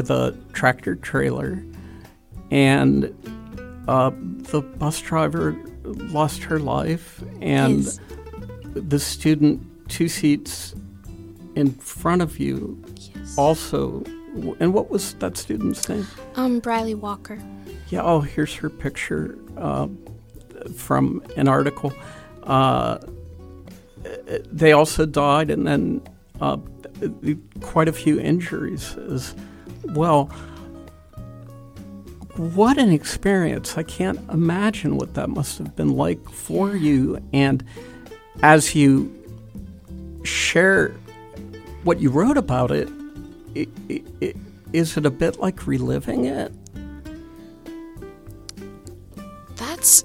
with a tractor trailer, and the bus driver lost her life, and the student 2 seats in front of you also. And what was that student's name? Briley Walker. Yeah, oh, here's her picture from an article. They also died, and then quite a few injuries as well. What an experience. I can't imagine what that must have been like for you. And as you share what you wrote about it, is it a bit like reliving it? That's...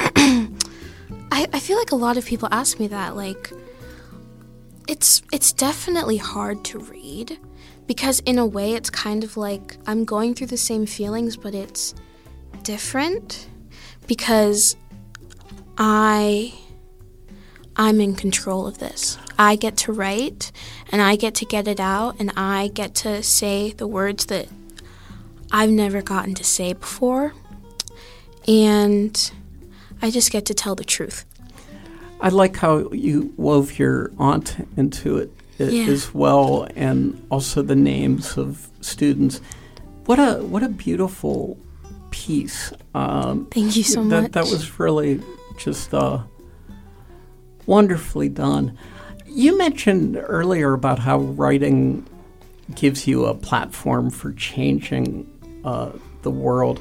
I feel like a lot of people ask me that. Like, it's definitely hard to read, because in a way it's kind of like I'm going through the same feelings, but it's different because I'm in control of this. I get to write, and I get to get it out, and I get to say the words that I've never gotten to say before, and I just get to tell the truth. I like how you wove your aunt into it as well, and also the names of students. What a beautiful piece. Thank you so much. That was really just wonderfully done. You mentioned earlier about how writing gives you a platform for changing the world.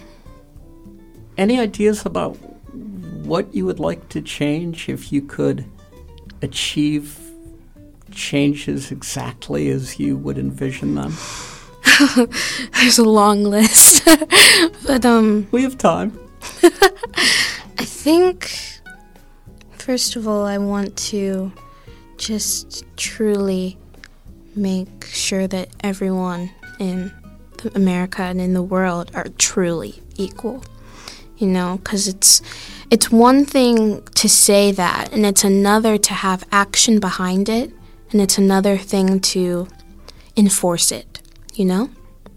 Any ideas about what you would like to change if you could achieve changes exactly as you would envision them? There's a long list. But we have time. I think, first of all, I want to just truly make sure that everyone in America and in the world are truly equal. You know, because it's one thing to say that, and it's another to have action behind it, and it's another thing to enforce it, you know?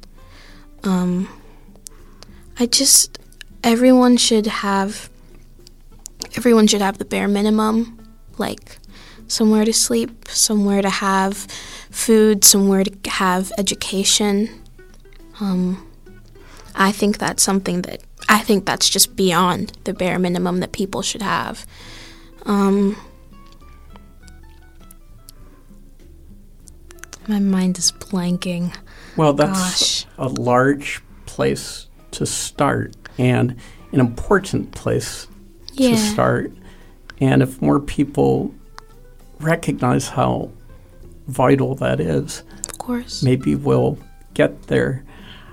Everyone should have the bare minimum, like somewhere to sleep, somewhere to have food, somewhere to have education. I think that's something that that's just beyond the bare minimum that people should have. My mind is blanking. Well, that's a large place to start, and an important place to start. And if more people recognize how vital that is, of course, maybe we'll get there.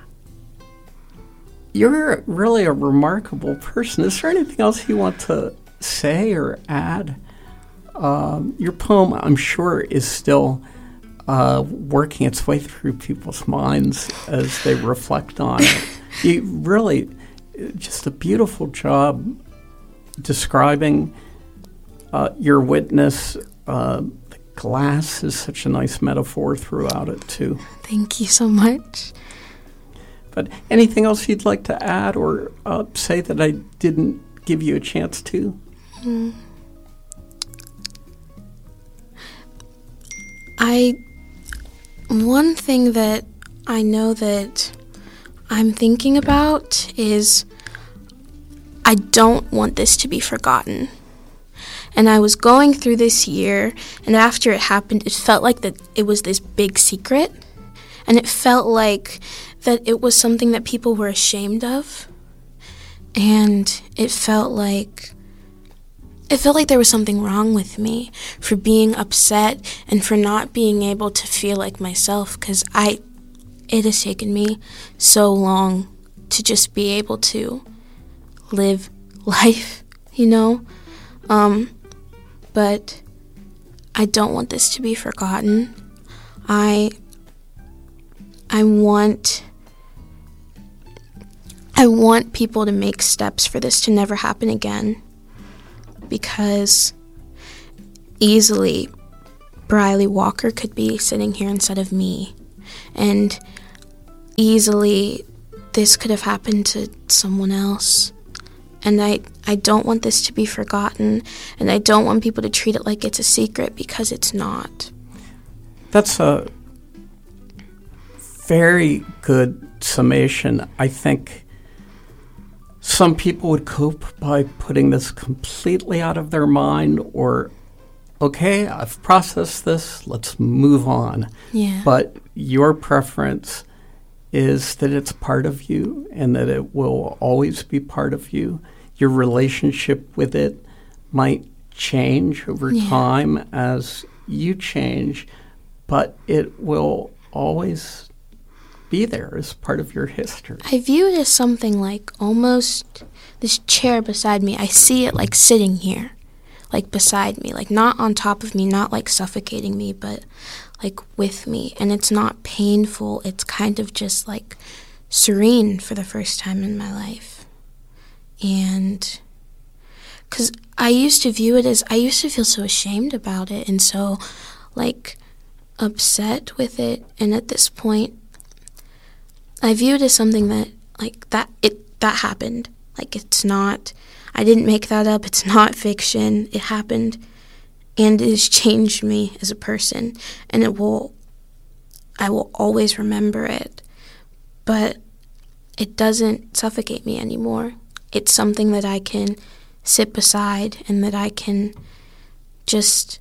You're really a remarkable person. Is there anything else you want to say or add? Your poem, I'm sure, is still working its way through people's minds as they reflect on it. You really, just a beautiful job describing your witness. The glass is such a nice metaphor throughout it, too. Thank you so much. But anything else you'd like to add or say that I didn't give you a chance to? One thing that I know that I'm thinking about is I don't want this to be forgotten. And I was going through this year, and after it happened, it felt like that it was this big secret, and it felt like that it was something that people were ashamed of, and it felt like there was something wrong with me for being upset and for not being able to feel like myself, because it has taken me so long to just be able to live life, you know? But I don't want this to be forgotten. I want people to make steps for this to never happen again, because easily Briley Walker could be sitting here instead of me, and easily this could have happened to someone else. And I don't want this to be forgotten, and I don't want people to treat it like it's a secret, because it's not. That's a very good summation. I think some people would cope by putting this completely out of their mind, or, okay, I've processed this, let's move on. Yeah. But your preference is that it's part of you and that it will always be part of you. Your relationship with it might change over time as you change, but it will always be there as part of your history. I view it as something like almost this chair beside me. I see it like sitting here, like beside me, like not on top of me, not like suffocating me, but like with me. And it's not painful. It's kind of just like serene for the first time in my life. And because I used to view it as, I used to feel so ashamed about it and so like upset with it. And at this point, I view it as something that like that happened. Like it's not, I didn't make that up. It's not fiction. It happened. And it has changed me as a person, and I will always remember it. But it doesn't suffocate me anymore. It's something that I can sit beside and that I can just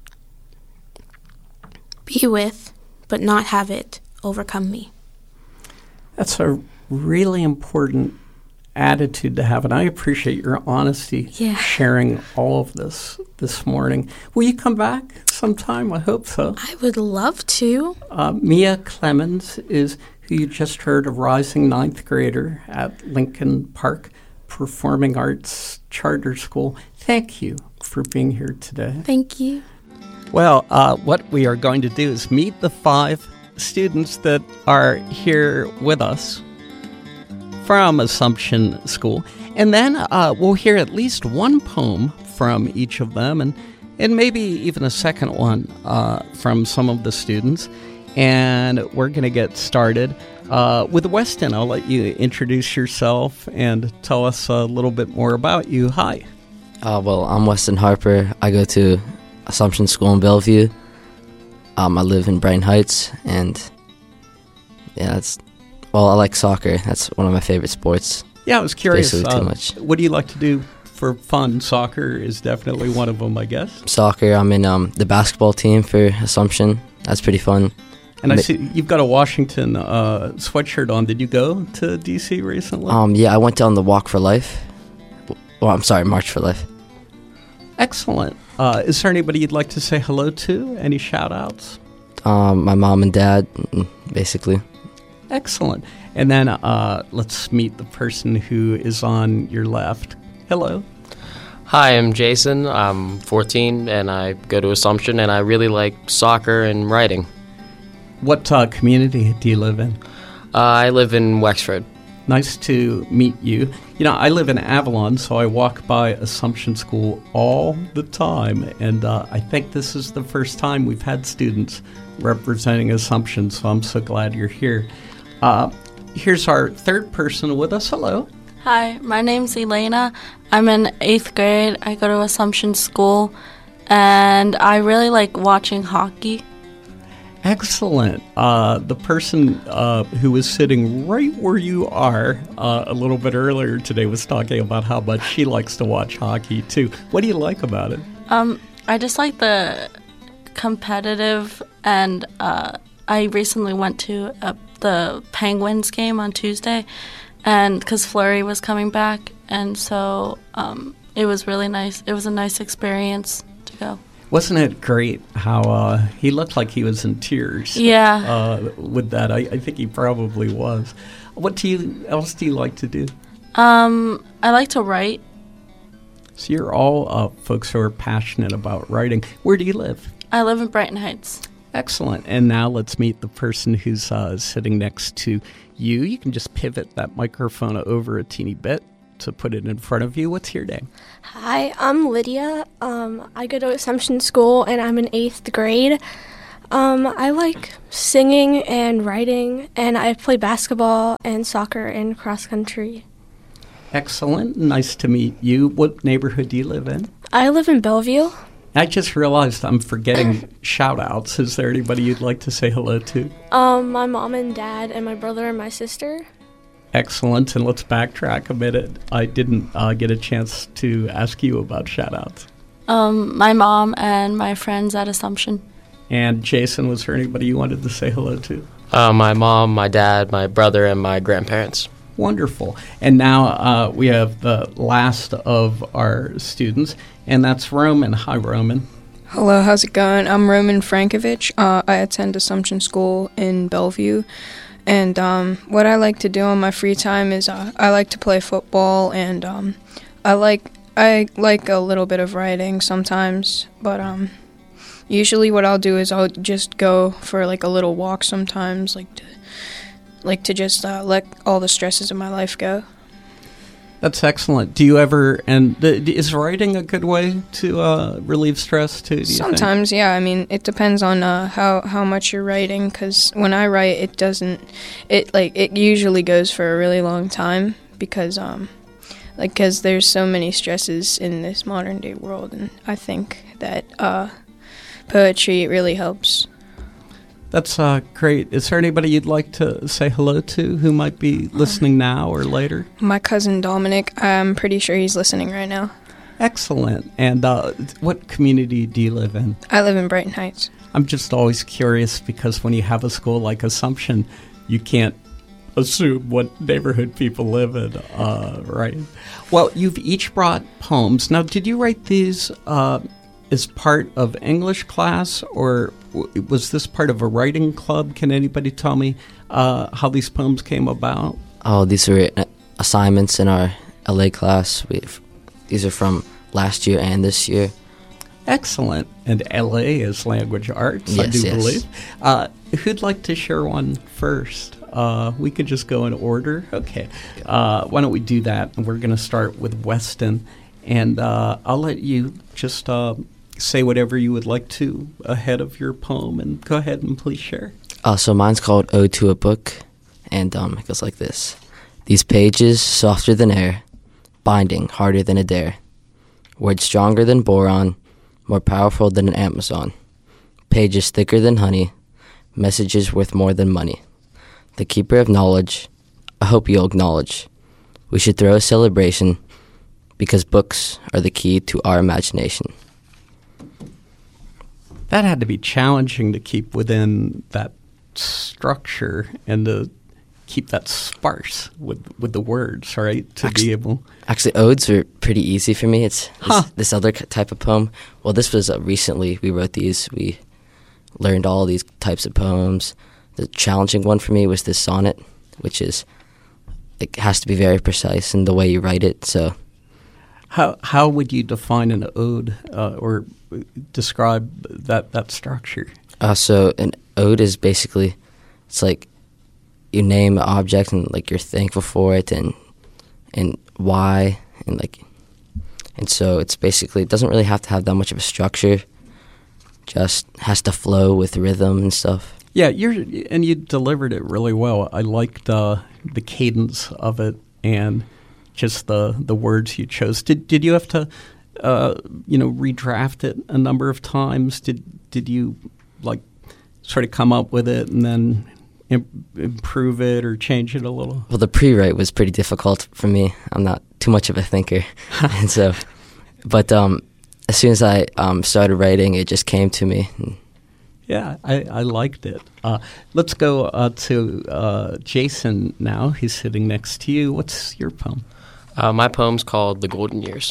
be with, but not have it overcome me. That's a really important attitude to have, and I appreciate your honesty sharing all of this morning. Will you come back sometime? I hope so. I would love to. Mia Clemens is who you just heard, a rising ninth grader at Lincoln Park Performing Arts Charter School. Thank you for being here today. Thank you. Well, what we are going to do is meet the 5 students that are here with us from Assumption School. And then we'll hear at least one poem from each of them, and maybe even a second one from some of the students. And we're going to get started with Weston. I'll let you introduce yourself and tell us a little bit more about you. Hi. Well, I'm Weston Harper. I go to Assumption School in Bellevue. I live in Brighton Heights, and yeah, I like soccer. That's one of my favorite sports. Yeah, I was curious. Basically too much. What do you like to do for fun? Soccer is definitely one of them, I guess. Soccer, I'm in the basketball team for Assumption. That's pretty fun. And I see you've got a Washington sweatshirt on. Did you go to D.C. recently? Yeah, I went down the Walk for Life. Well, I'm sorry, March for Life. Excellent. Is there anybody you'd like to say hello to? Any shout-outs? My mom and dad, basically. Excellent. And then let's meet the person who is on your left. Hello. Hi, I'm Jason. I'm 14, and I go to Assumption, and I really like soccer and writing. What community do you live in? I live in Wexford. Nice to meet you. You know, I live in Avalon, so I walk by Assumption School all the time, and I think this is the first time we've had students representing Assumption, so I'm so glad you're here. Here's our third person with us. Hello. Hi, my name's Elena. I'm in 8th grade. I go to Assumption School, and I really like watching hockey. Excellent. The person who was sitting right where you are a little bit earlier today was talking about how much she likes to watch hockey, too. What do you like about it? I just like the competitive, and I recently went to the Penguins game on Tuesday, and because Fleury was coming back, and so it was really nice. It was a nice experience to go. Wasn't it great how he looked like he was in tears? Yeah. With that, I think he probably was. What else do you like to do? I like to write. So you're all folks who are passionate about writing. Where do you live? I live in Brighton Heights. Excellent. And now let's meet the person who's sitting next to you. You can just pivot that microphone over a teeny bit to put it in front of you. What's your name? Hi, I'm Lydia. I go to Assumption School, and I'm in 8th grade. I like singing and writing, and I play basketball and soccer and cross country. Excellent. Nice to meet you. What neighborhood do you live in? I live in Bellevue. I just realized I'm forgetting shout-outs. Is there anybody you'd like to say hello to? My mom and dad and my brother and my sister. Excellent. And let's backtrack a minute. I didn't get a chance to ask you about shout-outs. My mom and my friends at Assumption. And Jason, was there anybody you wanted to say hello to? My mom, my dad, my brother, and my grandparents. Wonderful. And now we have the last of our students, and that's Roman. Hi, Roman. Hello, how's it going? I'm Roman Frankovich. I attend Assumption School in Bellevue. And what I like to do on my free time is I like to play football, and I like a little bit of writing sometimes, but usually what I'll do is I'll just go for like a little walk sometimes, like to just let all the stresses of my life go. That's excellent. Do you ever, and is writing a good way to relieve stress too? Do you Sometimes, think? yeah. I mean, it depends on how much you're writing, because when I write, it usually goes for a really long time because because there's so many stresses in this modern day world, and I think that poetry really helps. That's great. Is there anybody you'd like to say hello to who might be listening now or later? My cousin Dominic, I'm pretty sure he's listening right now. Excellent. And what community do you live in? I live in Brighton Heights. I'm just always curious because when you have a school like Assumption, you can't assume what neighborhood people live in, right? Well, you've each brought poems. Now, did you write these as part of English class, or was this part of a writing club? Can anybody tell me how these poems came about? Oh, these were assignments in our LA class. These are from last year and this year. Excellent. And LA is language arts, yes, I do yes. believe. Who'd like to share one first? We could just go in order. Okay. Why don't we do that? And we're going to start with Weston. And I'll let you just say whatever you would like to ahead of your poem. And go ahead and please share. So mine's called Ode to a Book. And it goes like this. These pages, softer than air, binding, harder than a dare. Words stronger than boron, more powerful than an Amazon. Pages thicker than honey, messages worth more than money. The keeper of knowledge, I hope you'll acknowledge. We should throw a celebration because books are the key to our imagination. That had to be challenging to keep within that structure and to keep that sparse with the words, right? Actually, odes are pretty easy for me. It's this other type of poem. Well, this was recently we wrote these. We learned all these types of poems. The challenging one for me was this sonnet, which is it has to be very precise in the way you write it. So, how would you define an ode or describe that structure? So an ode is basically it's like you name an object and like you're thankful for it and why and so it's basically it doesn't really have to have that much of a structure. Just has to flow with rhythm and stuff. Yeah, you delivered it really well. I liked the cadence of it and just the words you chose. Did you have to redraft it a number of times? Did you sort of come up with it and then improve it or change it a little? Well, the pre-write was pretty difficult for me. I'm not too much of a thinker, and so, but as soon as I started writing, it just came to me. Yeah, I liked it. Let's go to Jason now. He's sitting next to you. What's your poem? My poem's called The Golden Years.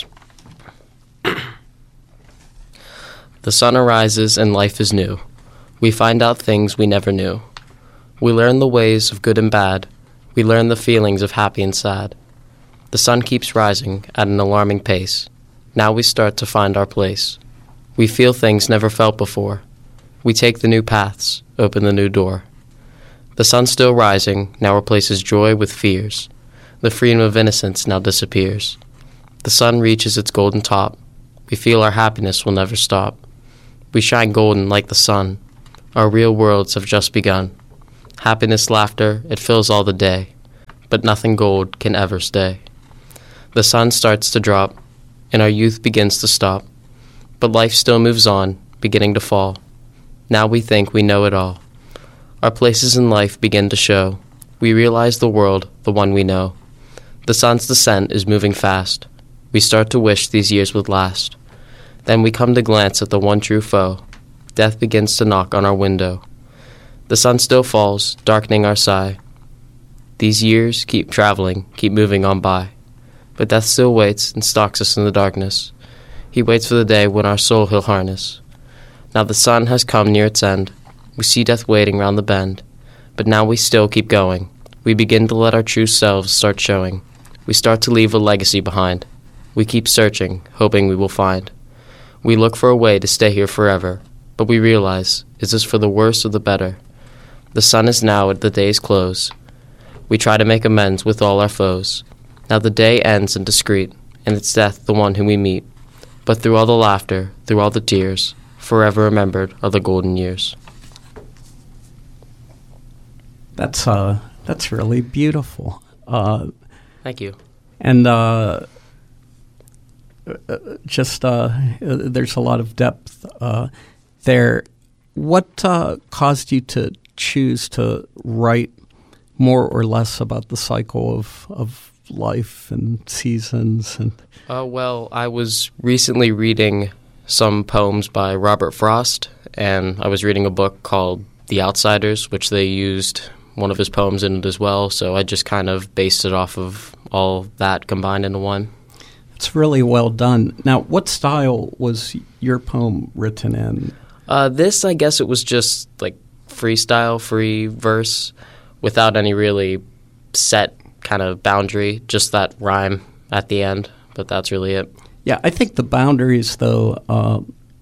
The sun arises and life is new. We find out things we never knew. We learn the ways of good and bad. We learn the feelings of happy and sad. The sun keeps rising at an alarming pace. Now we start to find our place. We feel things never felt before. We take the new paths, open the new door. The sun still rising now replaces joy with fears. The freedom of innocence now disappears. The sun reaches its golden top. We feel our happiness will never stop. We shine golden like the sun. Our real worlds have just begun. Happiness, laughter, it fills all the day, but nothing gold can ever stay. The sun starts to drop, and our youth begins to stop, but life still moves on, beginning to fall. Now we think we know it all. Our places in life begin to show. We realize the world, the one we know. The sun's descent is moving fast. We start to wish these years would last. Then we come to glance at the one true foe. Death begins to knock on our window. The sun still falls, darkening our sigh. These years keep traveling, keep moving on by. But death still waits and stalks us in the darkness. He waits for the day when our soul he'll harness. Now the sun has come near its end. We see death waiting round the bend. But now we still keep going. We begin to let our true selves start showing. We start to leave a legacy behind. We keep searching, hoping we will find. We look for a way to stay here forever. But we realize, is this for the worse or the better? The sun is now at the day's close. We try to make amends with all our foes. Now the day ends in discreet, and it's death the one whom we meet. But through all the laughter, through all the tears, forever remembered are the golden years. That's really beautiful. Thank you. And there's a lot of depth there. What caused you to choose to write more or less about the cycle of life and seasons? And Well, I was recently reading some poems by Robert Frost, and I was reading a book called The Outsiders, which they used one of his poems in it as well, so I just kind of based it off of all that combined into one. It's really well done. Now, what style was your poem written in? This, I guess it was just like freestyle, free verse, without any really set kind of boundary, just that rhyme at the end, but that's really it. Yeah, I think the boundaries, though,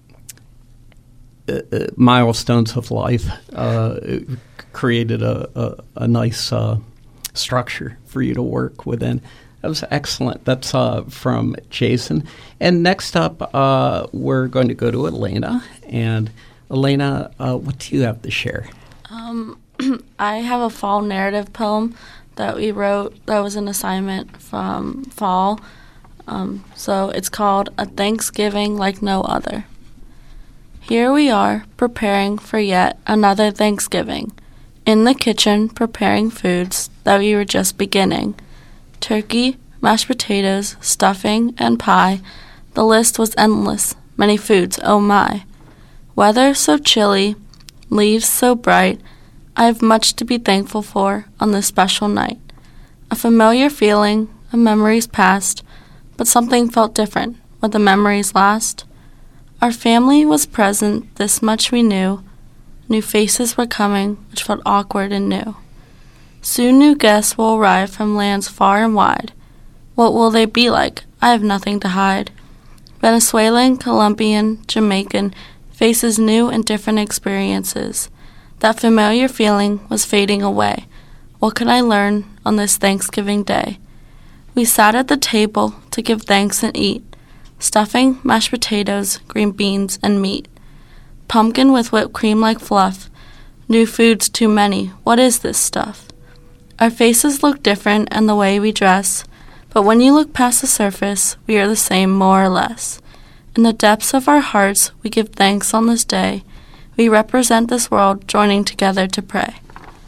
milestones of life, created a nice structure for you to work within. That was excellent. That's from Jason. And next up, we're going to go to Elena. And Elena, what do you have to share? I have a fall narrative poem that we wrote that was an assignment from fall. So it's called A Thanksgiving Like No Other. Here we are, preparing for yet another Thanksgiving. In the kitchen, preparing foods that we were just beginning. Turkey, mashed potatoes, stuffing, and pie. The list was endless, many foods, oh my. Weather so chilly, leaves so bright, I have much to be thankful for on this special night. A familiar feeling, a memory's past, but something felt different when the memories last. Our family was present, this much we knew. New faces were coming, which felt awkward and new. Soon new guests will arrive from lands far and wide. What will they be like? I have nothing to hide. Venezuelan, Colombian, Jamaican, faces new and different experiences. That familiar feeling was fading away. What could I learn on this Thanksgiving day? We sat at the table to give thanks and eat. Stuffing, mashed potatoes, green beans, and meat. Pumpkin with whipped cream like fluff. New foods too many. What is this stuff? Our faces look different and the way we dress, but when you look past the surface, we are the same more or less. In the depths of our hearts, we give thanks on this day. We represent this world joining together to pray.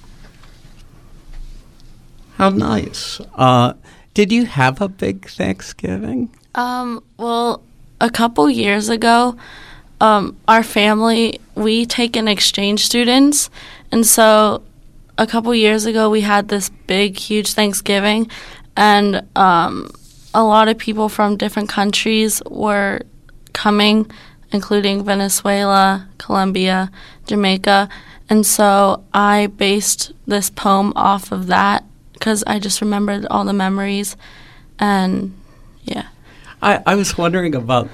How nice. Did you have a big Thanksgiving? Well, a couple years ago, our family, we take in exchange students, and so a couple years ago we had this big, huge Thanksgiving, and a lot of people from different countries were coming, including Venezuela, Colombia, Jamaica, and so I based this poem off of that because I just remembered all the memories, and yeah. I was wondering about,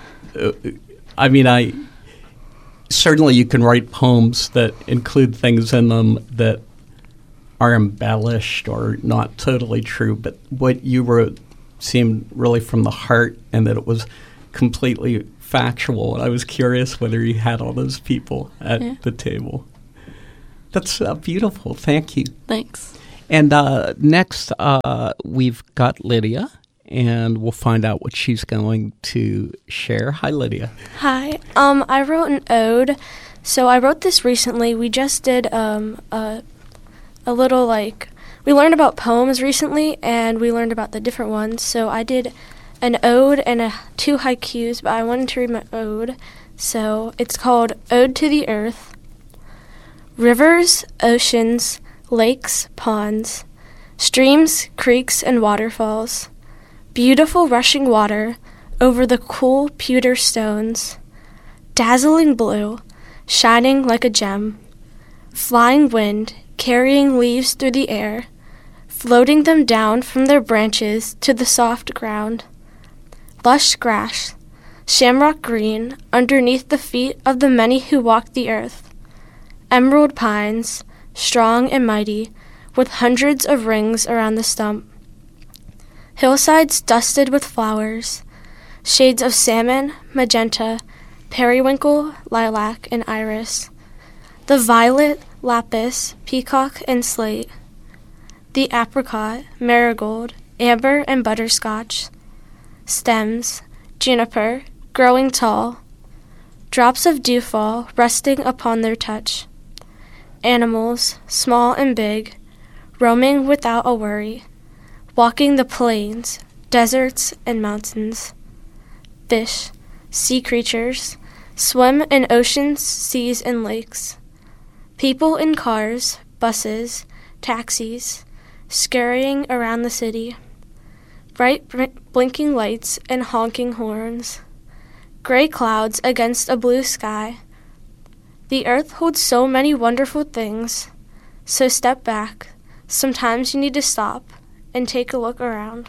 certainly you can write poems that include things in them that are embellished or not totally true, but what you wrote seemed really from the heart and that it was completely factual. I was curious whether you had all those people at the table. That's beautiful. Thank you. Thanks. And next, we've got Lydia, and we'll find out what she's going to share. Hi, Lydia. Hi. I wrote an ode. So I wrote this recently. We just did a little, we learned about poems recently, and we learned about the different ones. So I did an ode and 2 haikus, but I wanted to read my ode. So it's called Ode to the Earth. Rivers, oceans, lakes, ponds, streams, creeks, and waterfalls. Beautiful rushing water over the cool pewter stones. Dazzling blue, shining like a gem. Flying wind, carrying leaves through the air, floating them down from their branches to the soft ground. Lush grass, shamrock green, underneath the feet of the many who walk the earth. Emerald pines, strong and mighty, with hundreds of rings around the stump. Hillsides dusted with flowers, shades of salmon, magenta, periwinkle, lilac, and iris. The violet, lapis, peacock, and slate. The apricot, marigold, amber, and butterscotch. Stems, juniper, growing tall. Drops of dewfall resting upon their touch. Animals, small and big, roaming without a worry, walking the plains, deserts, and mountains. Fish, sea creatures, swim in oceans, seas, and lakes. People in cars, buses, taxis, scurrying around the city. Bright blinking lights and honking horns. Gray clouds against a blue sky. The earth holds so many wonderful things, so step back. Sometimes you need to stop and take a look around.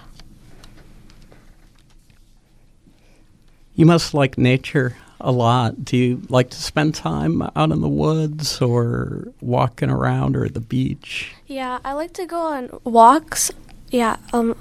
You must like nature a lot. Do you like to spend time out in the woods or walking around or at the beach? Yeah, I like to go on walks. Yeah,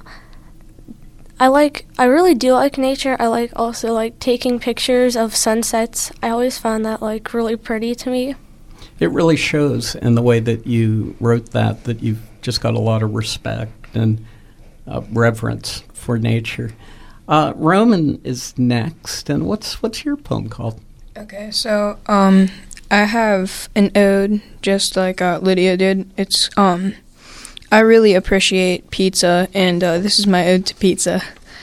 I really do like nature. I also taking pictures of sunsets. I always found that really pretty to me. It really shows in the way that you wrote that you've just got a lot of respect and reverence for nature. Roman is next, and what's your poem called? Okay, so I have an ode just like Lydia did. It's I really appreciate pizza, and this is my ode to pizza.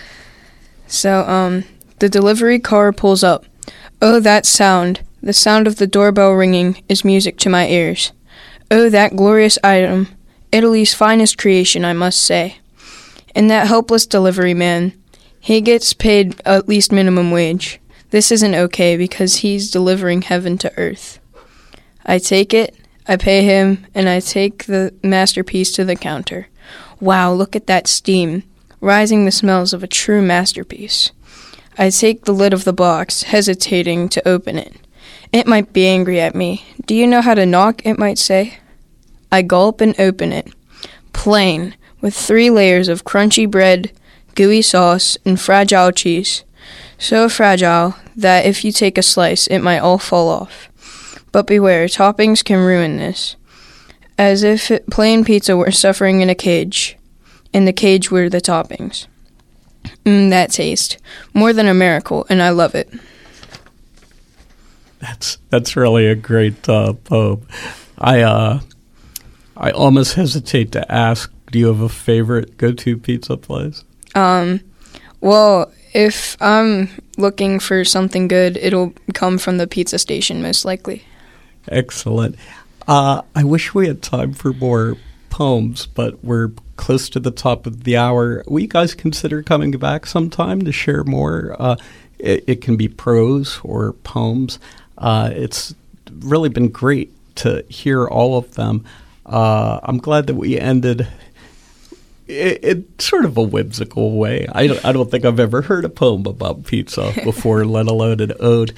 So the delivery car pulls up. Oh, that sound! The sound of the doorbell ringing is music to my ears. Oh, that glorious item! Italy's finest creation, I must say. And that helpless delivery man. He gets paid at least minimum wage. This isn't okay because he's delivering heaven to earth. I take it, I pay him, and I take the masterpiece to the counter. Wow, look at that steam, rising the smells of a true masterpiece. I take the lid of the box, hesitating to open it. It might be angry at me. Do you know how to knock, it might say. I gulp and open it. Plain, with 3 layers of crunchy bread, gooey sauce, and fragile cheese. So fragile that if you take a slice, it might all fall off. But beware, toppings can ruin this. As if plain pizza were suffering in a cage. In the cage were the toppings. That taste. More than a miracle, and I love it. That's really a great poem. I almost hesitate to ask, do you have a favorite go-to pizza place? Well, if I'm looking for something good, it'll come from the pizza station, most likely. Excellent. I wish we had time for more poems, but we're close to the top of the hour. Will you guys consider coming back sometime to share more? It can be prose or poems. It's really been great to hear all of them. I'm glad that we ended in sort of a whimsical way. I don't think I've ever heard a poem about pizza before, let alone an ode.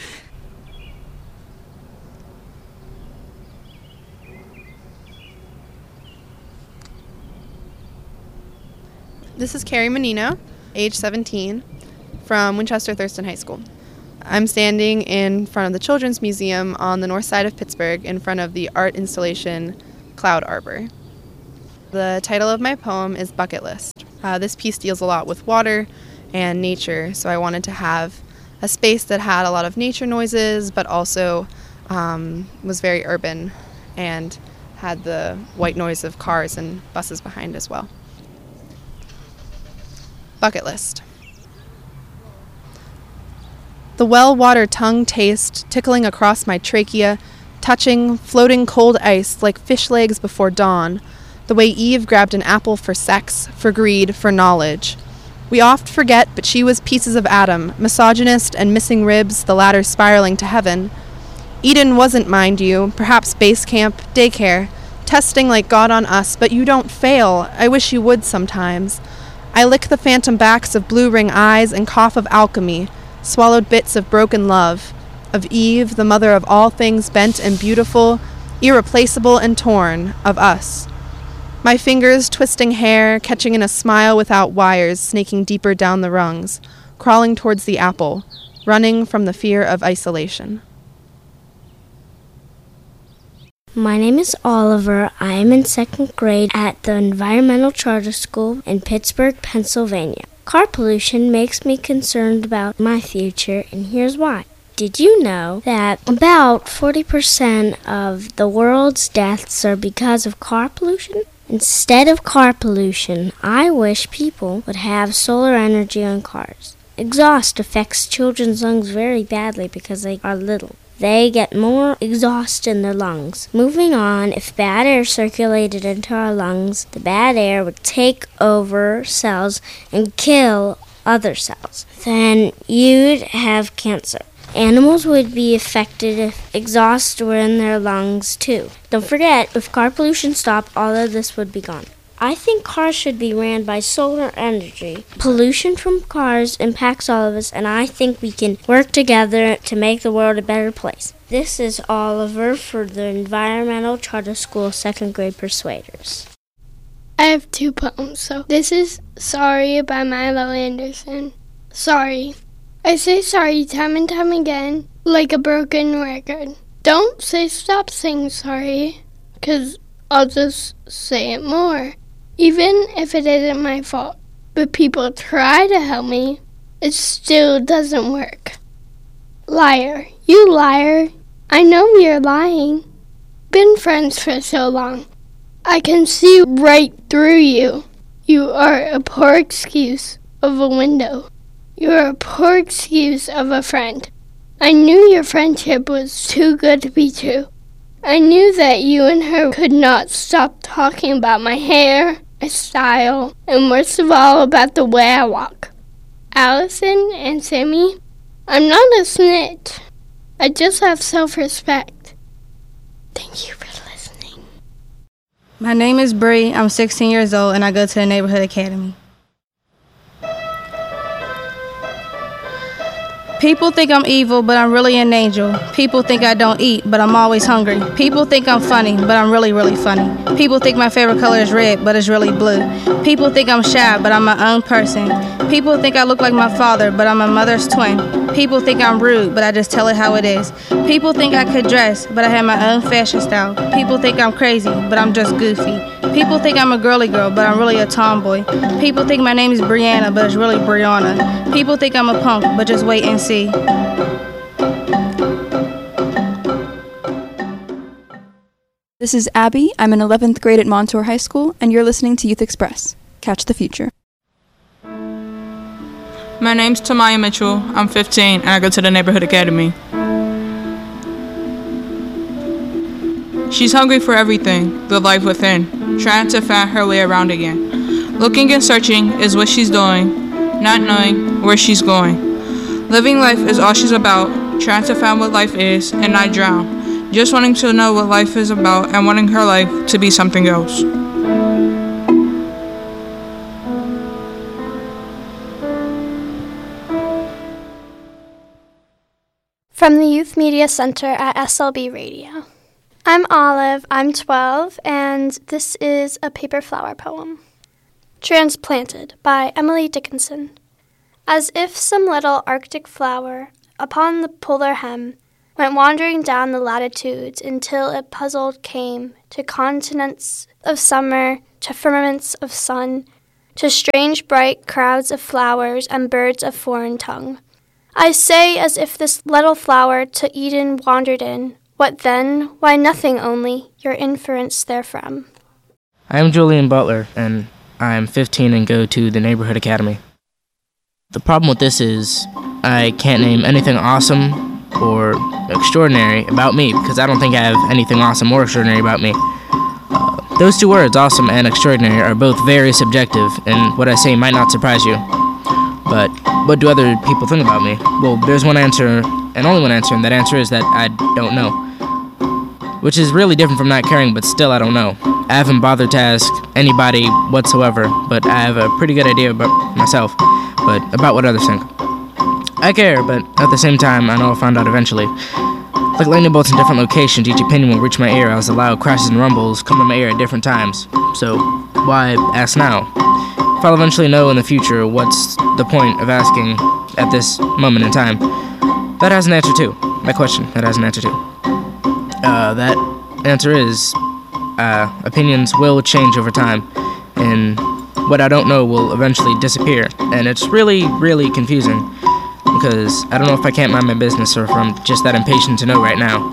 This is Carrie Menino, age 17, from Winchester Thurston High School. I'm standing in front of the Children's Museum on the north side of Pittsburgh in front of the art installation Cloud Arbor. The title of my poem is Bucket List. This piece deals a lot with water and nature, so I wanted to have a space that had a lot of nature noises but also was very urban and had the white noise of cars and buses behind as well. Bucket list. The well-water tongue taste tickling across my trachea, touching, floating cold ice like fish legs before dawn, the way Eve grabbed an apple for sex, for greed, for knowledge. We oft forget, but she was pieces of Adam, misogynist and missing ribs, the latter spiraling to heaven. Eden wasn't, mind you, perhaps base camp, daycare, testing like God on us, but you don't fail. I wish you would sometimes. I lick the phantom backs of blue ring eyes and cough of alchemy, swallowed bits of broken love, of Eve, the mother of all things bent and beautiful, irreplaceable and torn, of us. My fingers twisting hair, catching in a smile without wires, snaking deeper down the rungs, crawling towards the apple, running from the fear of isolation. My name is Oliver. I am in 2nd grade at the Environmental Charter School in Pittsburgh, Pennsylvania. Car pollution makes me concerned about my future, and here's why. Did you know that about 40% of the world's deaths are because of car pollution? Instead of car pollution, I wish people would have solar energy on cars. Exhaust affects children's lungs very badly because they are little. They get more exhaust in their lungs. Moving on, if bad air circulated into our lungs, the bad air would take over cells and kill other cells. Then you'd have cancer. Animals would be affected if exhaust were in their lungs too. Don't forget, if car pollution stopped, all of this would be gone. I think cars should be ran by solar energy. Pollution from cars impacts all of us, and I think we can work together to make the world a better place. This is Oliver for the Environmental Charter School 2nd grade Persuaders. I have 2 poems, so this is Sorry by Milo Anderson. Sorry. I say sorry time and time again, like a broken record. Don't say stop saying sorry, 'cause I'll just say it more. Even if it isn't my fault, but people try to help me, it still doesn't work. Liar, you liar. I know you're lying. Been friends for so long. I can see right through you. You are a poor excuse of a window. You're a poor excuse of a friend. I knew your friendship was too good to be true. I knew that you and her could not stop talking about my hair, my style, and worst of all, about the way I walk. Allison and Sammy, I'm not a snitch. I just have self-respect. Thank you for listening. My name is Bree. I'm 16 years old, and I go to the Neighborhood Academy. People think I'm evil, but I'm really an angel. People think I don't eat, but I'm always hungry. People think I'm funny, but I'm really, really funny. People think my favorite color is red, but it's really blue. People think I'm shy, but I'm my own person. People think I look like my father, but I'm my mother's twin. People think I'm rude, but I just tell it how it is. People think I could dress, but I have my own fashion style. People think I'm crazy, but I'm just goofy. People think I'm a girly girl, but I'm really a tomboy. People think my name is Brianna, but it's really Brianna. People think I'm a punk, but just wait and see. This is Abby. I'm in 11th grade at Montour High School, and you're listening to Youth Express. Catch the future. My name's Tamaya Mitchell. I'm 15, and I go to the Neighborhood Academy. She's hungry for everything, the life within, trying to find her way around again. Looking and searching is what she's doing, not knowing where she's going. Living life is all she's about, trying to find what life is and not drown. Just wanting to know what life is about and wanting her life to be something else. From the Youth Media Center at SLB Radio. I'm Olive, I'm 12, and this is a paper flower poem. Transplanted by Emily Dickinson. As if some little Arctic flower upon the polar hem, went wandering down the latitudes until it puzzled came to continents of summer, to firmaments of sun, to strange bright crowds of flowers and birds of foreign tongue. I say as if this little flower to Eden wandered in. What then? Why, nothing only, your inference therefrom. I am Julian Butler, and I am 15 and go to the Neighborhood Academy. The problem with this is I can't name anything awesome or extraordinary about me because I don't think I have anything awesome or extraordinary about me. Those two words, awesome and extraordinary, are both very subjective, and what I say might not surprise you. But what do other people think about me? Well, there's one answer, and only one answer, and that answer is that I don't know. Which is really different from not caring, but still I don't know. I haven't bothered to ask anybody whatsoever, but I have a pretty good idea about myself, but about what others think. I care, but at the same time, I know I'll find out eventually. Like lightning bolts in different locations, each opinion will reach my ear as the loud crashes and rumbles come to my ear at different times. So, why ask now? If I'll eventually know in the future, what's the point of asking at this moment in time? That has an answer too. My question, that has an answer too. That answer is, opinions will change over time, and what I don't know will eventually disappear. And it's really, really confusing, because I don't know if I can't mind my business or if I'm just that impatient to know right now.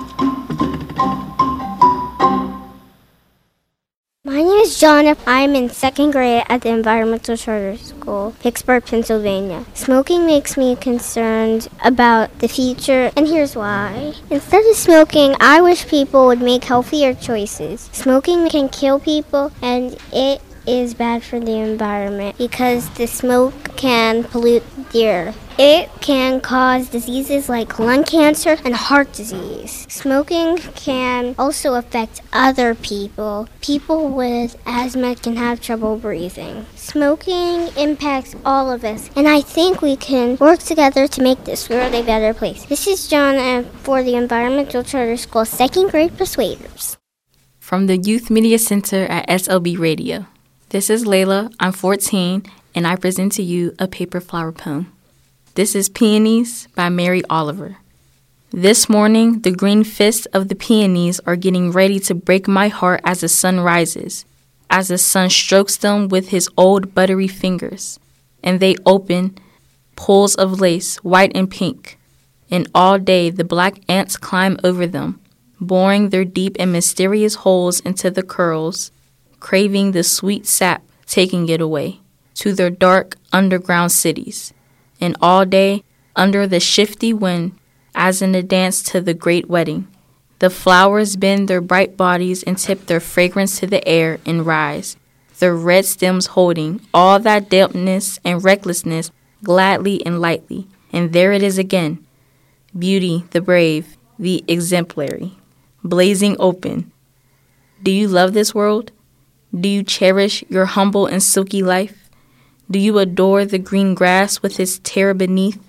My name is John. I'm in 2nd grade at the Environmental Charter School, Pittsburgh, Pennsylvania. Smoking makes me concerned about the future, and here's why. Instead of smoking, I wish people would make healthier choices. Smoking can kill people, and it is bad for the environment because the smoke can pollute the air. It can cause diseases like lung cancer and heart disease. Smoking can also affect other people. People with asthma can have trouble breathing. Smoking impacts all of us, and I think we can work together to make this world a better place. This is John for the Environmental Charter School 2nd grade Persuaders. From the Youth Media Center at SLB Radio. This is Layla, I'm 14, and I present to you a paper flower poem. This is Peonies by Mary Oliver. This morning, the green fists of the peonies are getting ready to break my heart as the sun rises, as the sun strokes them with his old buttery fingers, and they open, pools of lace, white and pink, and all day the black ants climb over them, boring their deep and mysterious holes into the curls, craving the sweet sap, taking it away to their dark underground cities. And all day, under the shifty wind, as in a dance to the great wedding, the flowers bend their bright bodies and tip their fragrance to the air and rise, their red stems holding all that dampness and recklessness gladly and lightly. And there it is again, beauty, the brave, the exemplary, blazing open. Do you love this world? Do you cherish your humble and silky life? Do you adore the green grass with its terror beneath?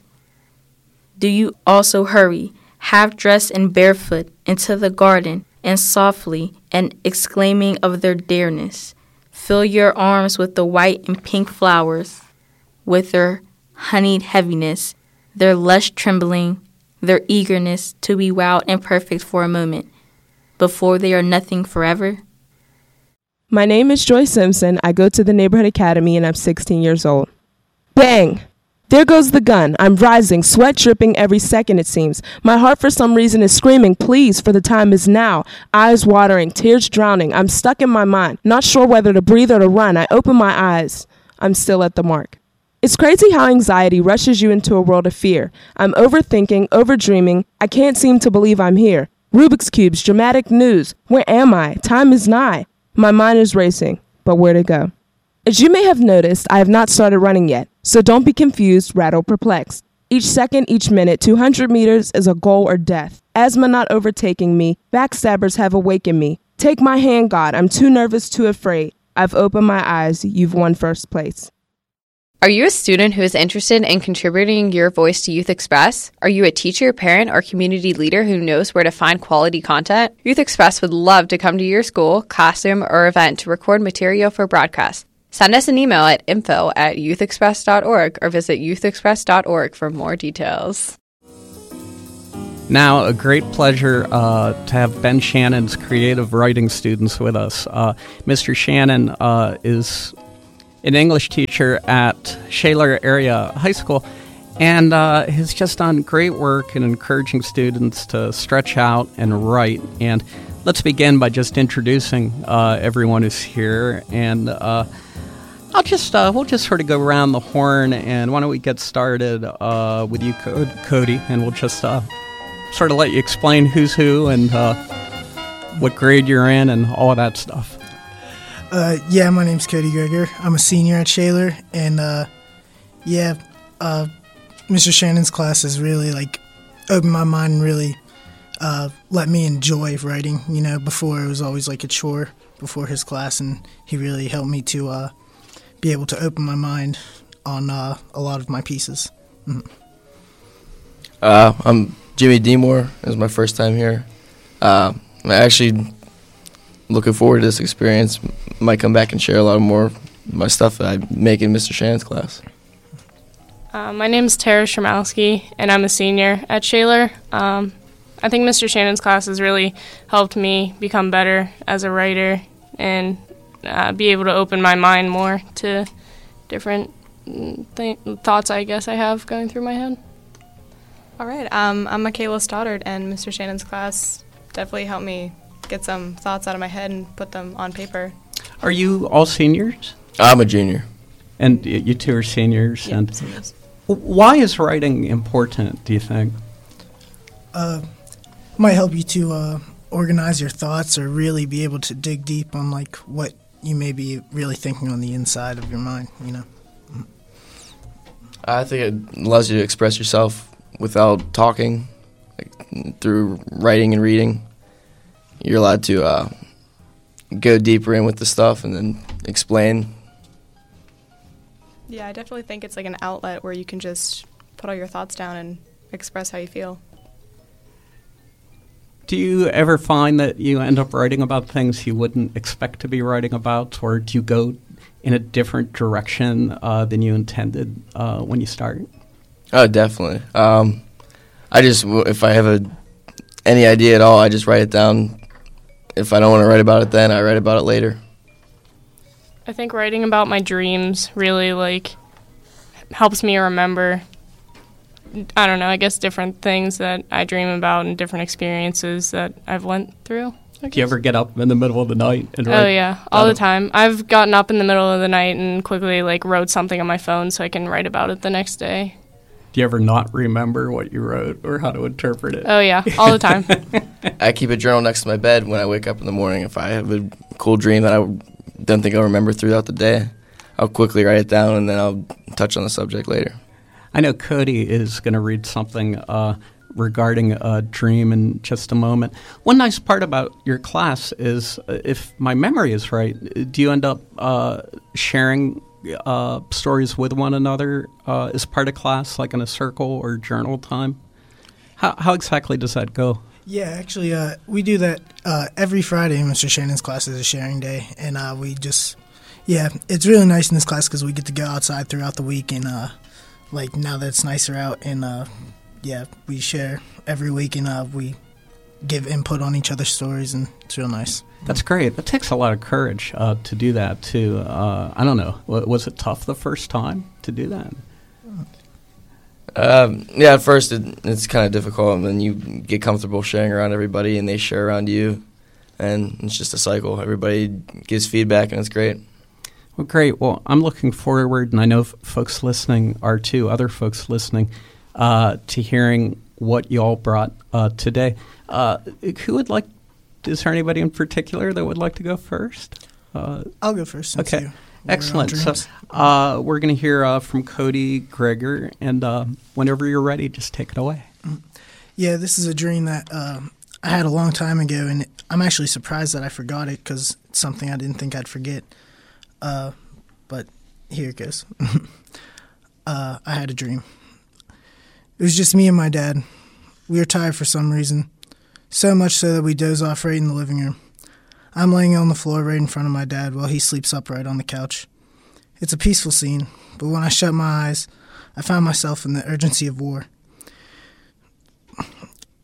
Do you also hurry, half-dressed and barefoot, into the garden, and softly, and exclaiming of their dearness, fill your arms with the white and pink flowers, with their honeyed heaviness, their lush trembling, their eagerness to be wild and perfect for a moment, before they are nothing forever? My name is Joy Simpson. I go to the Neighborhood Academy and I'm 16 years old. Bang! There goes the gun. I'm rising, sweat dripping every second it seems. My heart for some reason is screaming, please, for the time is now. Eyes watering, tears drowning. I'm stuck in my mind, not sure whether to breathe or to run. I open my eyes. I'm still at the mark. It's crazy how anxiety rushes you into a world of fear. I'm overthinking, overdreaming. I can't seem to believe I'm here. Rubik's Cubes, dramatic news. Where am I? Time is nigh. My mind is racing, but where to go? As you may have noticed, I have not started running yet, so don't be confused, rattled, perplexed. Each second, each minute, 200 meters is a goal or death. Asthma not overtaking me, backstabbers have awakened me. Take my hand, God, I'm too nervous, too afraid. I've opened my eyes, you've won first place. Are you a student who is interested in contributing your voice to Youth Express? Are you a teacher, parent, or community leader who knows where to find quality content? Youth Express would love to come to your school, classroom, or event to record material for broadcast. Send us an email at info@youthexpress.org or visit youthexpress.org for more details. Now, a great pleasure to have Ben Shannon's creative writing students with us. Mr. Shannon is an English teacher at Shaler Area High School, and has just done great work in encouraging students to stretch out and write. And let's begin by just introducing everyone who's here. And we'll just sort of go around the horn. And why don't we get started with you, Cody, and we'll just sort of let you explain who's who and what grade you're in and all of that stuff. Yeah, my name's Cody Greger. I'm a senior at Shaler, and Mr. Shannon's class has really opened my mind and really let me enjoy writing. You know, before it was always like a chore before his class, and he really helped me to be able to open my mind on a lot of my pieces. Mm-hmm. I'm Jimmy Demore. It was my first time here. I'm actually looking forward to this experience. Might come back and share a lot more of my stuff that I make in Mr. Shannon's class. My name is Tara Shermowski, and I'm a senior at Shaler. I think Mr. Shannon's class has really helped me become better as a writer and be able to open my mind more to different thoughts I guess I have going through my head. All right, I'm Michaela Stoddard, and Mr. Shannon's class definitely helped me get some thoughts out of my head and put them on paper. Are you all seniors? I'm a junior. And you two are seniors? Yep, and seniors. Why is writing important, do you think? Might help you to organize your thoughts or really be able to dig deep on what you may be really thinking on the inside of your mind, you know? I think it allows you to express yourself without talking, through writing and reading. You're allowed to go deeper in with the stuff and then explain. Yeah, I definitely think it's like an outlet where you can just put all your thoughts down and express how you feel. Do you ever find that you end up writing about things you wouldn't expect to be writing about, or do you go in a different direction than you intended when you start? Oh, definitely. If I have any idea at all, I just write it down. If I don't want to write about it then, I write about it later. I think writing about my dreams really helps me remember, I don't know, I guess different things that I dream about and different experiences that I've went through. Do you ever get up in the middle of the night and write? Oh yeah, all the time. I've gotten up in the middle of the night and quickly wrote something on my phone so I can write about it the next day. Do you ever not remember what you wrote or how to interpret it? Oh yeah, all the time. I keep a journal next to my bed when I wake up in the morning. If I have a cool dream that I don't think I'll remember throughout the day, I'll quickly write it down and then I'll touch on the subject later. I know Cody is going to read something regarding a dream in just a moment. One nice part about your class is, if my memory is right, do you end up sharing stories with one another as part of class, like in a circle or journal time? How exactly does that go? Yeah, actually, we do that every Friday. Mr. Shannon's class is a sharing day, and it's really nice in this class because we get to go outside throughout the week, and now that it's nicer out, and we share every week, and we give input on each other's stories, and it's real nice. That's great. That takes a lot of courage to do that, too. I don't know. Was it tough the first time to do that? Yeah, at first it's kind of difficult, and then you get comfortable sharing around everybody, and they share around you, and it's just a cycle. Everybody gives feedback, and it's great. Well, great. Well, I'm looking forward, and I know folks listening are too, other folks listening, to hearing what you all brought today. Who would like? Is there anybody in particular that would like to go first? I'll go first. Since Okay. Excellent. So we're going to hear from Cody Greger, and whenever you're ready, just take it away. Yeah, this is a dream that I had a long time ago, and I'm actually surprised that I forgot it because it's something I didn't think I'd forget. But here it goes. I had a dream. It was just me and my dad. We were tired for some reason, so much so that we doze off right in the living room. I'm laying on the floor right in front of my dad while he sleeps upright on the couch. It's a peaceful scene, but when I shut my eyes, I found myself in the urgency of war.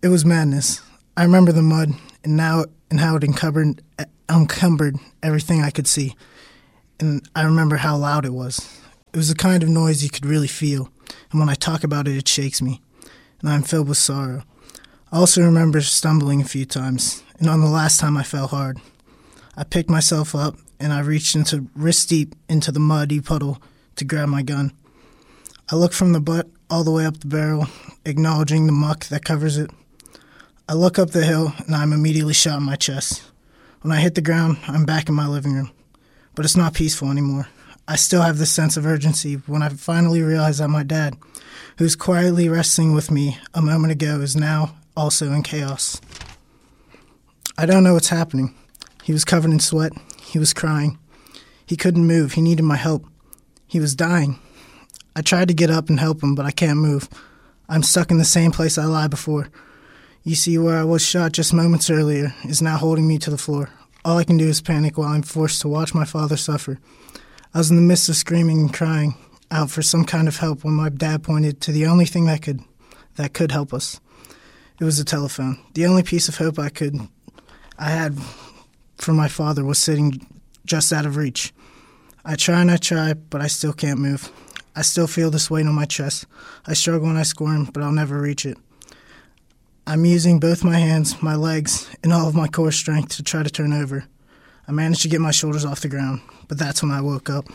It was madness. I remember the mud and how it encumbered everything I could see. And I remember how loud it was. It was the kind of noise you could really feel. And when I talk about it, it shakes me. And I'm filled with sorrow. I also remember stumbling a few times. And on the last time I fell hard. I picked myself up and I reached into wrist deep into the muddy puddle to grab my gun. I look from the butt all the way up the barrel, acknowledging the muck that covers it. I look up the hill, and I'm immediately shot in my chest. When I hit the ground, I'm back in my living room. But it's not peaceful anymore. I still have this sense of urgency when I finally realize that my dad, who's quietly wrestling with me a moment ago, is now also in chaos. I don't know what's happening. He was covered in sweat. He was crying. He couldn't move. He needed my help. He was dying. I tried to get up and help him, but I can't move. I'm stuck in the same place I lied before. You see, where I was shot just moments earlier is now holding me to the floor. All I can do is panic while I'm forced to watch my father suffer. I was in the midst of screaming and crying out for some kind of help when my dad pointed to the only thing that could help us. It was the telephone. The only piece of hope I had for my father was sitting just out of reach. I try and I try, but I still can't move. I still feel this weight on my chest. I struggle and I squirm, but I'll never reach it. I'm using both my hands, my legs, and all of my core strength to try to turn over. I managed to get my shoulders off the ground, but that's when I woke up.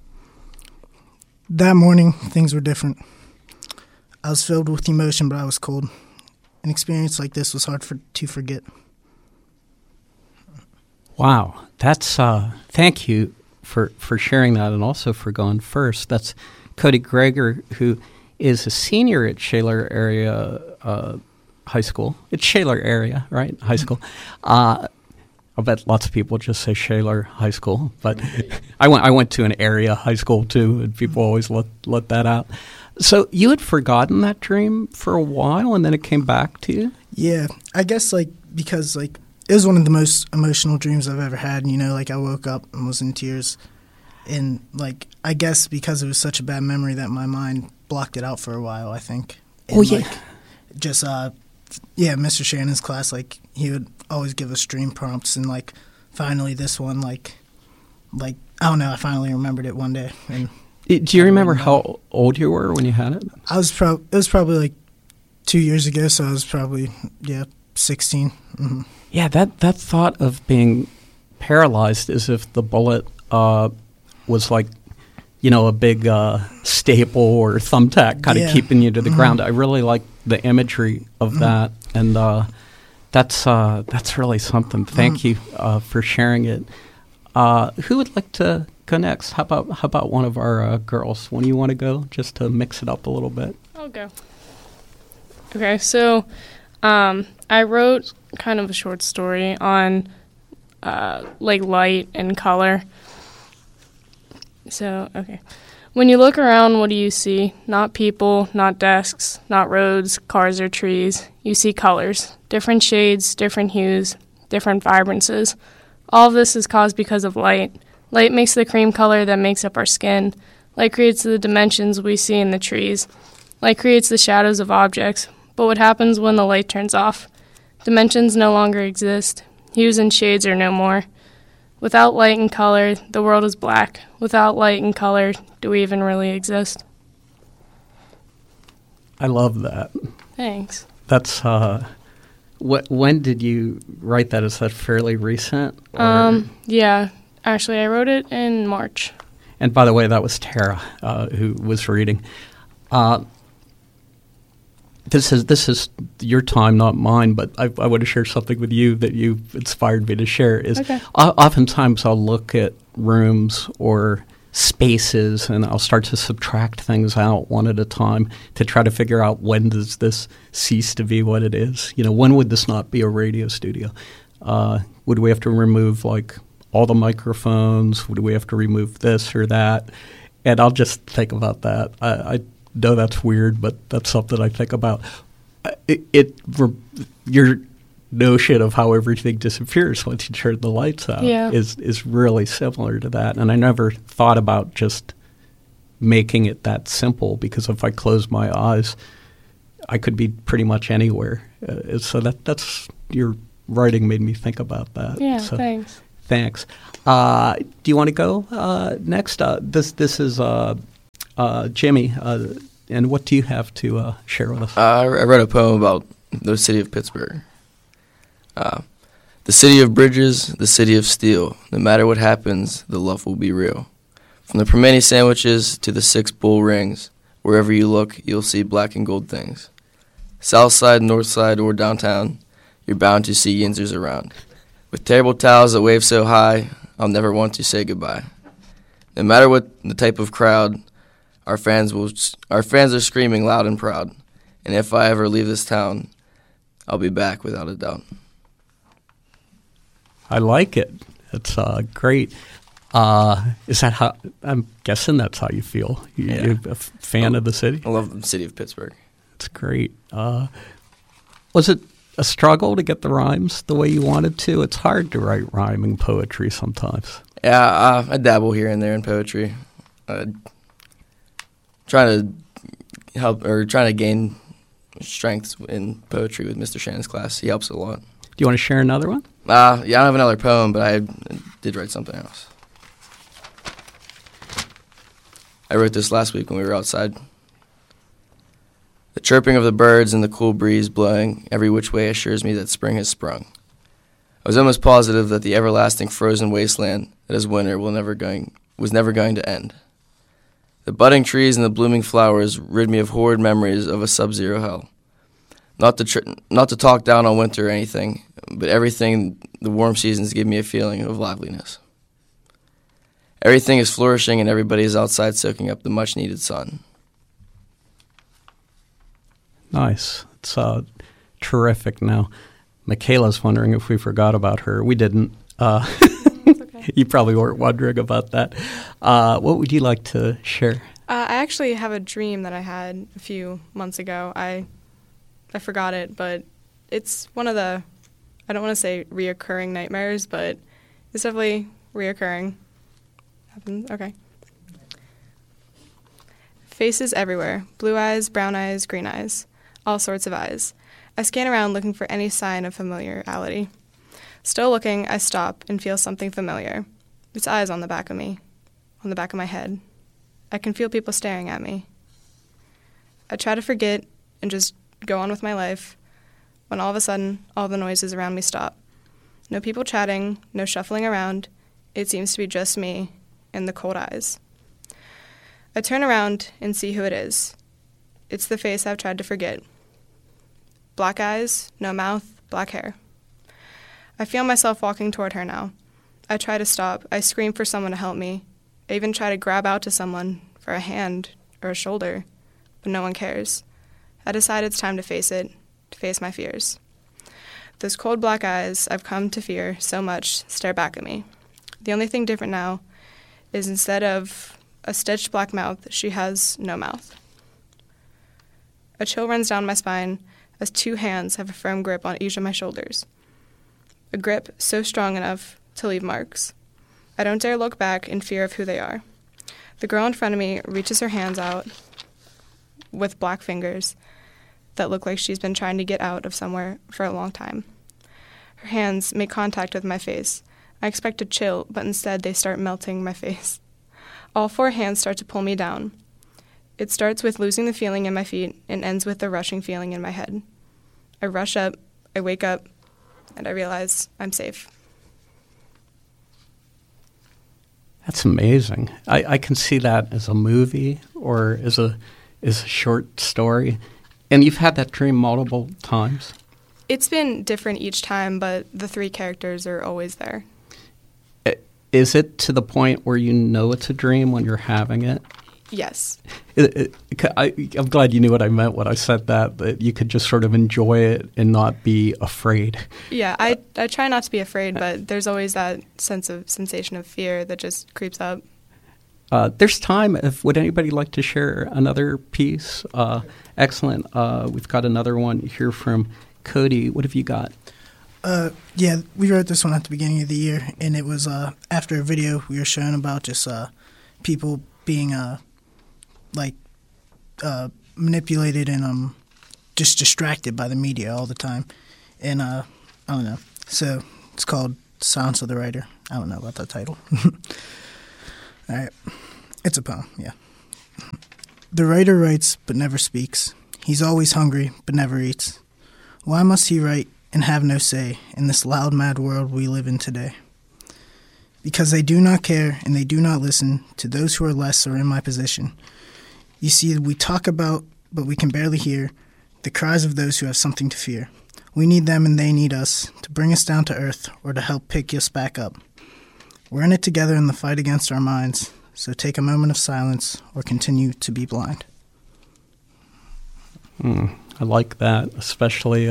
That morning, things were different. I was filled with emotion, but I was cold. An experience like this was hard to forget. Wow, that's thank you for sharing that and also for going first. That's Cody Greger, who is a senior at Shaler Area High School. It's Shaler Area, right? High school. I bet lots of people just say Shaler High School, but I went to an area high school too, and people always let that out. So you had forgotten that dream for a while, and then it came back to you? Yeah, I guess because it was one of the most emotional dreams I've ever had. I woke up and was in tears, and I guess because it was such a bad memory that my mind blocked it out for a while, I think. And, Mr. Shannon's class, he would always give us dream prompts, and finally this one, I don't know, I finally remembered it one day. And do you remember how old you were when you had it? It was probably 2 years ago, so I was probably 16. Mm-hmm. Yeah, that thought of being paralyzed as if the bullet was a big staple or thumbtack kind of keeping you to the ground. I really like the imagery of that, and that's really something. Thank you for sharing it. Who would like to go next? How about one of our girls? When you want to go, just to mix it up a little bit. I'll go. Okay, so I wrote kind of a short story on light and color. So, okay. When you look around, what do you see? Not people, not desks, not roads, cars, or trees. You see colors, different shades, different hues, different vibrances. All of this is caused because of light. Light makes the cream color that makes up our skin. Light creates the dimensions we see in the trees. Light creates the shadows of objects. But what happens when the light turns off? Dimensions no longer exist. Hues and shades are no more. Without light and color, the world is black. Without light and color, do we even really exist? I love that. Thanks. That's when did you write that? Is that fairly recent? Yeah. Actually, I wrote it in March. And by the way, that was Tara who was reading. This is your time, not mine, but I want to share something with you that you inspired me to share. Oftentimes I'll look at rooms or spaces and I'll start to subtract things out one at a time to try to figure out when does this cease to be what it is. When would this not be a radio studio? Would we have to remove all the microphones? Would we have to remove this or that? And I'll just think about that. I know that's weird, but that's something I think about. Your notion of how everything disappears once you turn the lights out is really similar to that. And I never thought about just making it that simple, because if I close my eyes, I could be pretty much anywhere So that's your writing made me think about that. Yeah, so, thanks. Thanks. Do you want to go next? This is Jimmy, and what do you have to share with us? I read a poem about the city of Pittsburgh. The city of bridges, the city of steel. No matter what happens, the love will be real. From the permane sandwiches to the 6 bull rings, wherever you look, you'll see black and gold things. South side, north side, or downtown, you're bound to see yinzers around. With terrible towels that wave so high, I'll never want to say goodbye. No matter what the type of crowd, our fans are screaming loud and proud. And if I ever leave this town, I'll be back without a doubt. I like it. It's great. Is that how? I'm guessing that's how you feel. You're a fan of the city? I love the city of Pittsburgh. It's great. Was it a struggle to get the rhymes the way you wanted to? It's hard to write rhyming poetry sometimes. Yeah, I dabble here and there in poetry. Trying to gain strength in poetry with Mr. Shannon's class. He helps a lot. Do you want to share another one? Yeah, I don't have another poem, but I did write something else. I wrote this last week when we were outside. The chirping of the birds and the cool breeze blowing every which way assures me that spring has sprung. I was almost positive that the everlasting frozen wasteland that is winter was never going to end. The budding trees and the blooming flowers rid me of horrid memories of a sub-zero hell. Not to talk down on winter or anything, but everything the warm seasons give me a feeling of liveliness. Everything is flourishing and everybody is outside soaking up the much-needed sun. Nice. It's terrific. Now, Michaela's wondering if we forgot about her. We didn't. Okay. You probably weren't wondering about that. What would you like to share? I actually have a dream that I had a few months ago. I forgot it, but it's one of the, I don't want to say reoccurring nightmares, but it's definitely reoccurring. Okay. Faces everywhere. Blue eyes, brown eyes, green eyes. All sorts of eyes. I scan around looking for any sign of familiarity. Still looking, I stop and feel something familiar. It's eyes on the back of me, on the back of my head. I can feel people staring at me. I try to forget and just go on with my life, when all of a sudden, all the noises around me stop. No people chatting, no shuffling around. It seems to be just me and the cold eyes. I turn around and see who it is. It's the face I've tried to forget. Black eyes, no mouth, black hair. I feel myself walking toward her now. I try to stop. I scream for someone to help me. I even try to grab out to someone for a hand or a shoulder, but no one cares. I decide it's time to face it, to face my fears. Those cold black eyes I've come to fear so much stare back at me. The only thing different now is instead of a stitched black mouth, she has no mouth. A chill runs down my spine as 2 hands have a firm grip on each of my shoulders. A grip so strong enough to leave marks. I don't dare look back in fear of who they are. The girl in front of me reaches her hands out with black fingers that look like she's been trying to get out of somewhere for a long time. Her hands make contact with my face. I expect to chill, but instead they start melting my face. All 4 hands start to pull me down. It starts with losing the feeling in my feet and ends with the rushing feeling in my head. I rush up, I wake up, and I realize I'm safe. That's amazing. I can see that as a movie or as a short story. And you've had that dream multiple times? It's been different each time, but the 3 characters are always there. Is it to the point where you know it's a dream when you're having it? Yes. I'm glad you knew what I meant when I said that you could just sort of enjoy it and not be afraid. Yeah, I try not to be afraid, but there's always that sensation of fear that just creeps up. There's time. Would anybody like to share another piece? Excellent. We've got another one here from Cody. What have you got? Yeah, we wrote this one at the beginning of the year, and it was after a video we were showing about just people being manipulated and just distracted by the media all the time. And I don't know. So it's called Silence of the Writer. I don't know about that title. All right. It's a poem, yeah. The writer writes but never speaks. He's always hungry but never eats. Why must he write and have no say in this loud, mad world we live in today? Because they do not care and they do not listen to those who are less or in my position. You see, we talk about, but we can barely hear, the cries of those who have something to fear. We need them and they need us to bring us down to earth or to help pick us back up. We're in it together in the fight against our minds, so take a moment of silence or continue to be blind. I like that, especially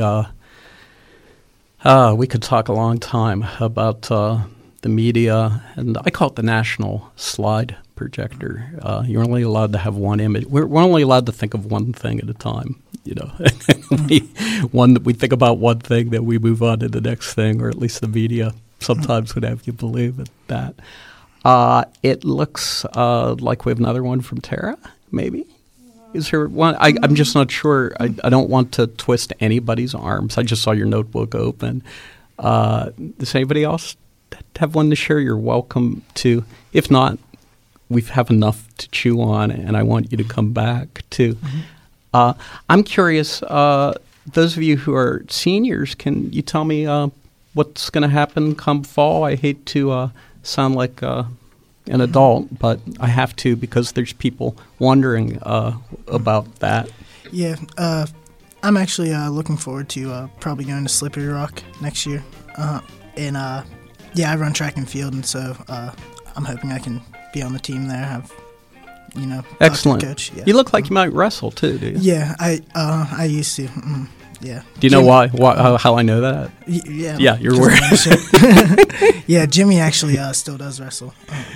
we could talk a long time about the media, and I call it the national slide projector. You're only allowed to have one image. We're only allowed to think of one thing at a time, you know. we think about one thing, then we move on to the next thing, or at least the media sometimes would have you believe that. It looks like we have another one from Tara, maybe? Is there one? I'm just not sure. I don't want to twist anybody's arms. I just saw your notebook open. Does anybody else have one to share? You're welcome to. If not, we have enough to chew on, and I want you to come back to. I'm curious, those of you who are seniors, can you tell me what's going to happen come fall? I hate to sound like an adult, but I have to because there's people wondering about that. Yeah, I'm actually looking forward to probably going to Slippery Rock next year. I run track and field, and so I'm hoping I can be on the team there. Have excellent coach. Yeah. You look like you might wrestle too, do you? Yeah, I used to. Yeah. Do you know why? How I know that? Yeah. Yeah, you're wearing. Yeah, Jimmy actually still does wrestle.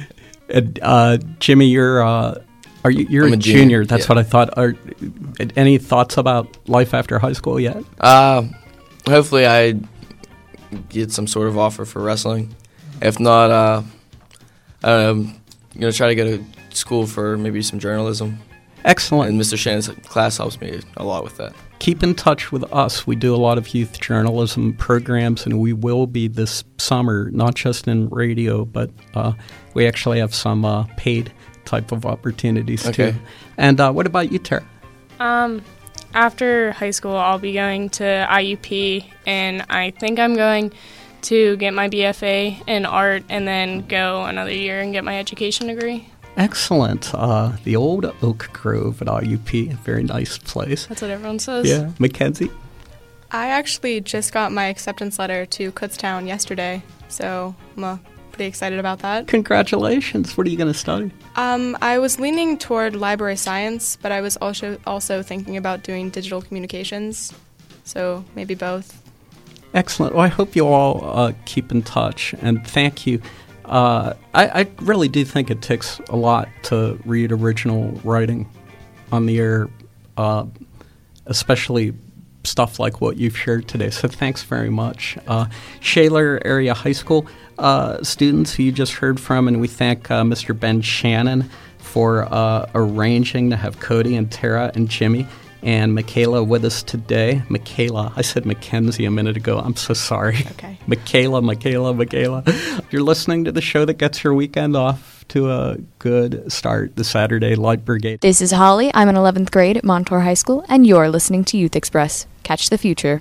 Jimmy, you're a junior. That's what I thought. Any thoughts about life after high school yet? Hopefully, I get some sort of offer for wrestling. If not, I'm gonna try to go to school for maybe some journalism. Excellent. And Mr. Shannon's class helps me a lot with that. Keep in touch with us. We do a lot of youth journalism programs, and we will be this summer, not just in radio, but we actually have some paid type of opportunities too. And what about you, Tara? After high school, I'll be going to IUP, and I think I'm going to get my BFA in art and then go another year and get my education degree. Excellent. The old Oak Grove at IUP, a very nice place. That's what everyone says. Yeah. Mackenzie? I actually just got my acceptance letter to Kutztown yesterday, so I'm pretty excited about that. Congratulations. What are you going to study? I was leaning toward library science, but I was also thinking about doing digital communications, so maybe both. Excellent. Well, I hope you all keep in touch, and thank you. I really do think it takes a lot to read original writing on the air, especially stuff like what you've shared today. So thanks very much. Shaler Area High School students who you just heard from, and we thank Mr. Ben Shannon for arranging to have Cody and Tara and Jimmy and Michaela with us today. Michaela, I said Mackenzie a minute ago. I'm so sorry. Okay. Michaela. You're listening to the show that gets your weekend off to a good start, the Saturday Light Brigade. This is Holly. I'm in 11th grade at Montour High School, and you're listening to Youth Express. Catch the future.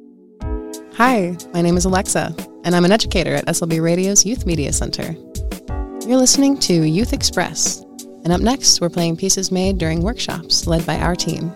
Hi, my name is Alexa, and I'm an educator at SLB Radio's Youth Media Center. You're listening to Youth Express, and up next, we're playing pieces made during workshops led by our team.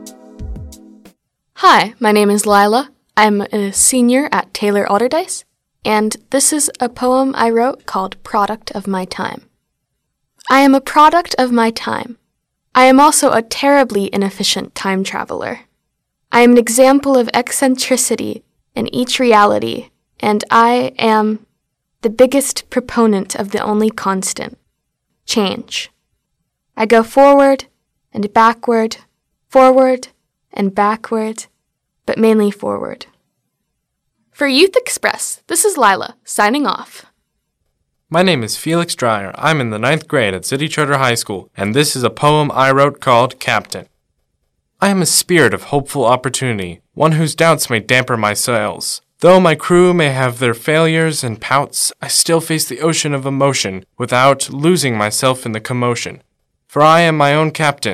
Hi, my name is Lila. I'm a senior at Taylor Alderdice, and this is a poem I wrote called Product of My Time. I am a product of my time. I am also a terribly inefficient time traveler. I am an example of eccentricity in each reality, and I am the biggest proponent of the only constant, change. I go forward and backward, forward and backward, but mainly forward. For Youth Express, this is Lila, signing off. My name is Felix Dreyer. I'm in the 9th grade at City Charter High School, and this is a poem I wrote called Captain. I am a spirit of hopeful opportunity, one whose doubts may damper my sails. Though my crew may have their failures and pouts, I still face the ocean of emotion without losing myself in the commotion. For I am my own captain,